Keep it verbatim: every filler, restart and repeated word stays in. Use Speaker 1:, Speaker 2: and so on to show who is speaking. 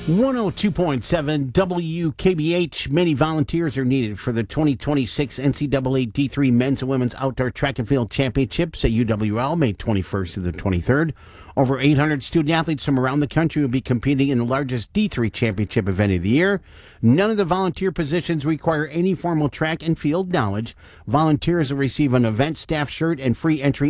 Speaker 1: one oh two point seven W K B H. Many volunteers are needed for the twenty twenty-six N C double A D three Men's and Women's Outdoor Track and Field Championships at U W L, May twenty-first to the twenty-third. Over eight hundred student-athletes from around the country will be competing in the largest D three championship event of the year. None of the volunteer positions require any formal track and field knowledge. Volunteers will receive an event staff shirt and free entry